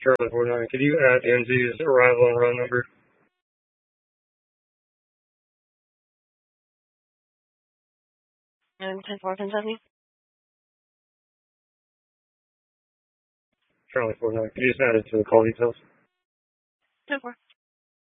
Charlie 49, could you add NZ's arrival and run number? 10-4, 10-70. Charlie 49, could you just add it to the call details? 10-4.